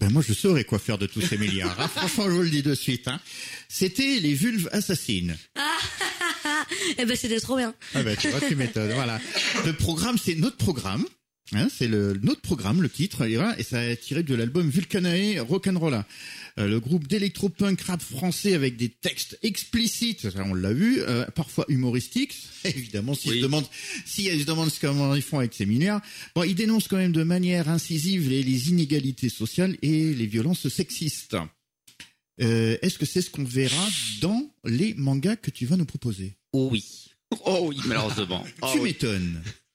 ben moi je saurais quoi faire de tous ces milliards. Hein. Franchement, je vous le dis de suite. Hein. C'était les vulves assassines. Eh ben c'était trop bien. Ah ben tu vois, tu m'étonnes. Voilà. Le programme, c'est notre programme. Hein, c'est notre programme, le titre, et voilà, et ça est tiré de l'album Vulcanae Rock'n'Rolla. Le groupe d'électropunk rap français avec des textes explicites, ça, on l'a vu, parfois humoristiques. Évidemment, si je demande comment ils font avec ces milliards. Bon, ils dénoncent quand même de manière incisive les inégalités sociales et les violences sexistes. Est-ce que c'est ce qu'on verra dans les mangas que tu vas nous proposer? Oh oui, malheureusement. Tu m'étonnes.